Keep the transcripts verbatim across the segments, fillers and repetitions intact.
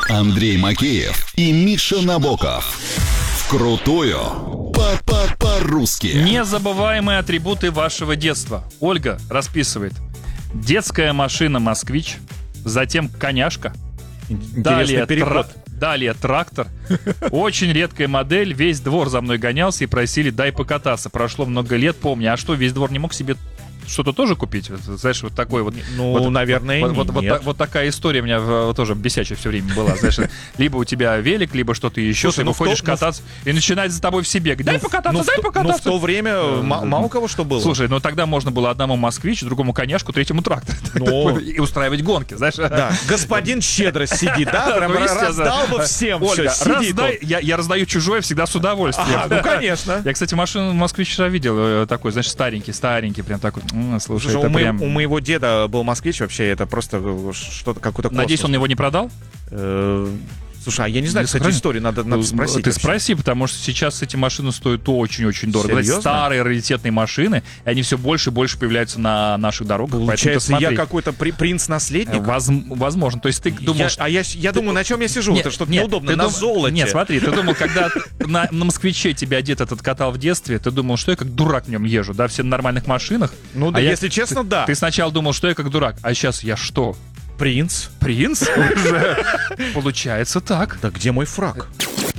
Андрей Макеев и Миша Набоков. Вкрутую по-по-по-русски. Незабываемые атрибуты вашего детства. Ольга расписывает. Детская машина «Москвич», затем коняшка, далее, тра- далее трактор, очень редкая модель, весь двор за мной гонялся и просили дай покататься. Прошло много лет, помню. А что, весь двор не мог себе что-то тоже купить? Знаешь, вот такой вот... Ну, вот, наверное, вот, вот, нет. вот, вот такая история у меня в, тоже бесячая все время была. Знаешь, либо у тебя велик, либо что-то еще, Слушай, ты ну выходишь в то- кататься, и начинает за тобой все бегать. Дай Ну, покататься, ну, дай в то- покататься. Ну, в то время м- мало у кого что было. Слушай, ну тогда можно было одному москвич, другому коняшку, третьему трактор. Ну. И устраивать гонки, знаешь. Да, господин щедрость сидит, да? Прям Ну, естественно. раздал бы всем. Ольга, всё, сидит раздай- он. я, я раздаю чужое всегда с удовольствием. Ага, ну, конечно. Я, кстати, машину «Москвич» вчера видел, э, такой, знаешь, старенький, старенький, прям такой. М, Слушай, Слушай, это у, мо- прям... у моего деда был москвич вообще, это просто э, что-то, какой-то космос. Надеюсь, он его не продал? Э, Слушай, а я не знаю, Не кстати, сохранил? историю, надо, надо спросить. Ты вообще. спроси, потому что сейчас эти машины стоят очень-очень дорого. Знаете, Серьезно? старые раритетные машины, и они все больше и больше появляются на наших дорогах. поэтому ты Получается, я смотри. какой-то при- принц-наследник? Воз- Возможно. То есть ты думал, Я- что... а я, я думаю, на чем я сижу? Нет, Это что-то нет, неудобно. ты На дум- золоте. Нет, смотри, ты думал, когда на, на «Москвиче» тебя дед этот катал в детстве, ты думал, что я как дурак в нем езжу, да, все на нормальных машинах. Ну, да, А я- если честно, да. Ты сначала думал, что я как дурак, а сейчас я что? Принц? Принц? Уже получается так. Да где мой фраг?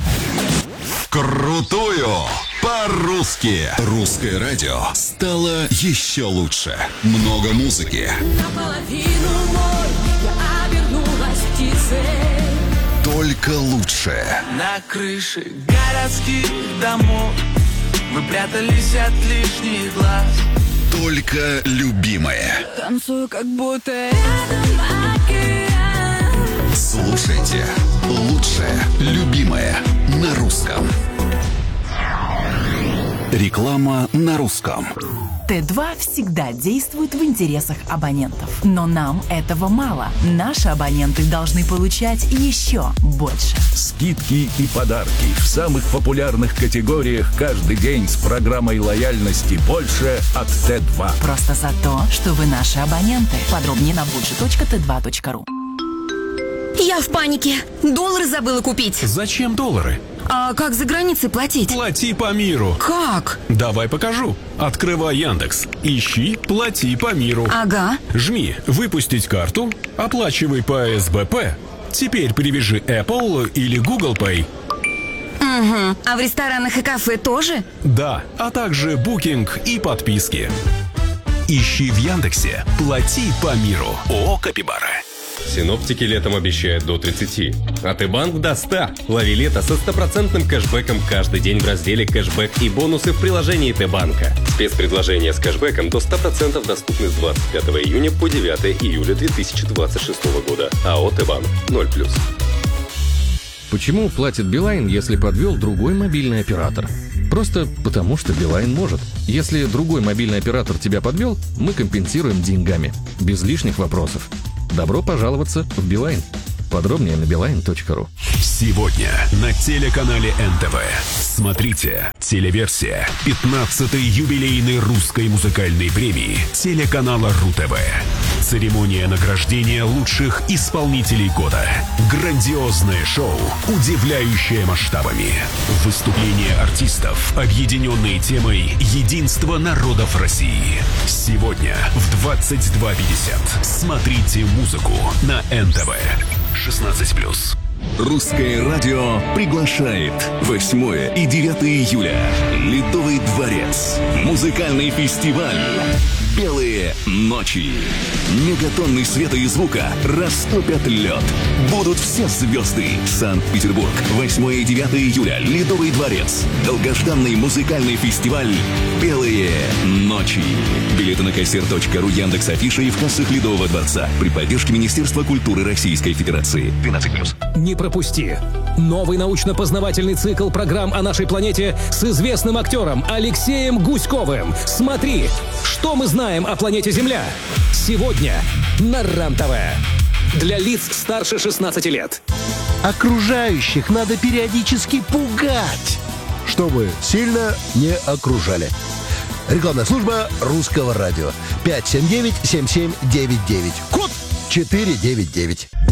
Вкрутую по-русски. Русское радио стало еще лучше. Много музыки. Наполовину мой, я обернулась птицей. Только лучше. На крыше городских домов вы прятались от лишних глаз. Только любимое. Танцую, как будто рядом океан. Слушайте лучшее, любимое на русском. Реклама на русском. Т два всегда действует в интересах абонентов. Но нам этого мало. Наши абоненты должны получать еще больше. Скидки и подарки в самых популярных категориях каждый день с программой лояльности «Больше» от Т два. Просто за то, что вы наши абоненты. Подробнее на буджи точка тэ два точка ру. Я в панике. Доллары забыла купить. Зачем доллары? А как за границей платить? Плати по миру. Как? Давай покажу. Открывай Яндекс. Ищи «Плати по миру». Ага. Жми «Выпустить карту», оплачивай по эс бэ пэ. Теперь привяжи Apple или Google Pay. Угу. А в ресторанах и кафе тоже? Да, а также букинг и подписки. Ищи в Яндексе «Плати по миру». ООО «Капибара». Синоптики летом обещают до тридцати. А Т-банк до ста. Лови лето со стопроцентным кэшбэком каждый день в разделе «Кэшбэк» и бонусы в приложении Т-банка. Спецпредложения с кэшбэком до ста процентов доступны с двадцать пятого июня по девятого июля две тысячи двадцать шестого года. АО «Т-банк» ноль плюс. Почему платит Билайн, если подвел другой мобильный оператор? Просто потому, что Билайн может. Если другой мобильный оператор тебя подвел, мы компенсируем деньгами. Без лишних вопросов. Добро пожаловаться в Билайн. Подробнее на билайн точка ру. Сегодня на телеканале эн тэ вэ. Смотрите телеверсия пятнадцатой юбилейной русской музыкальной премии телеканала РУ-ТВ. Церемония награждения лучших исполнителей года. Грандиозное шоу, удивляющее масштабами. Выступления артистов, объединенные темой «Единство народов России». Сегодня в двадцать два пятьдесят. Смотрите музыку на эн тэ вэ. шестнадцать плюс. Русское радио приглашает восьмое и девятое июля. Ледовый дворец. Музыкальный фестиваль. Белые ночи. Мегатонны света и звука растопят лед. Будут все звезды. Санкт-Петербург. восьмое и девятое июля. Ледовый дворец. Долгожданный музыкальный фестиваль «Белые ночи». Билеты на кассир точка ру, Яндекс.Афиша и в кассах Ледового дворца. При поддержке Министерства культуры Российской Федерации. двенадцать плюс. Не пропусти! Новый научно-познавательный цикл программ о нашей планете с известным актером Алексеем Гуськовым. Смотри, что мы знаем о планете Земля. Сегодня на РАН-ТВ. Для лиц старше шестнадцати лет. Окружающих надо периодически пугать, чтобы сильно не окружали. Рекламная служба Русского радио. пять семь девять семь семь девять девять. Код четыре девять девять.